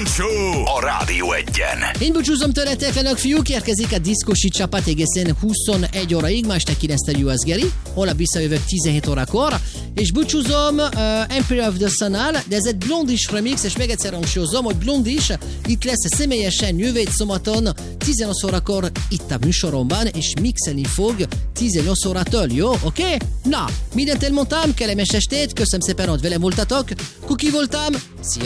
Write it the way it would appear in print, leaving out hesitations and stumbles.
Kálmán Show a Rádió Egyen. Én búcsúzom tőletek, fiúk, érkezik a diszkosi csapat egészen 21 óraig, ma este 9-től jó az Geri, holnap visszajövök 17 órakor, és búcsúzom Empire of the Sun-nal, de ez egy Blondis remix, és még egyszer hangsúlyozom, hogy Blondis itt lesz személyesen jövő szombaton 18 órakor itt a műsoromban, és mixelni fog 18 órától, jó? Oké? Na, mindent elmondtam, kellemes estét, köszönöm szépen, hogy velem voltatok, Kuki voltam, szia!